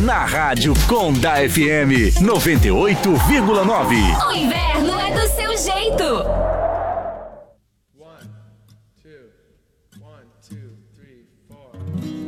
na Rádio Conda FM 98,9. O inverno é do seu jeito. 1, 2, 1, 2.